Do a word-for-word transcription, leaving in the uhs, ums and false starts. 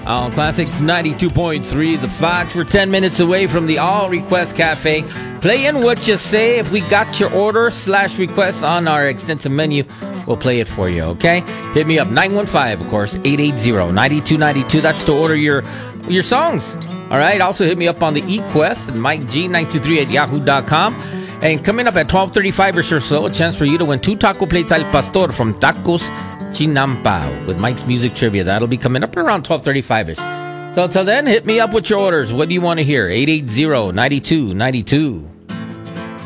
On Classics ninety-two point three, The Fox. We're ten minutes away from the All Request Cafe. Playing what you say. If we got your order slash request on our extensive menu, we'll play it for you, okay? Hit me up, nine one five, of course, eight eight zero, nine two nine two. That's to order your your songs, all right? Also hit me up on the eQuest, Mike G nine two three at yahoo dot com. And coming up at twelve thirty-five or so, a chance for you to win two taco plates al pastor from Tacos Chinampa with Mike's Music Trivia. That'll be coming up around twelve thirty-five-ish. So until then, hit me up with your orders. What do you want to hear? eight eight zero, nine two nine two.